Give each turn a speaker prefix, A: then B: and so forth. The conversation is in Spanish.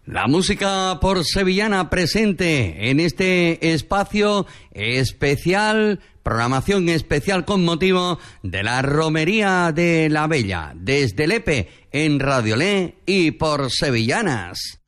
A: La música por sevillana presente en este espacio especial, programación especial con motivo de la Romería de la Bella, desde Lepe, en Radio Le y por Sevillanas.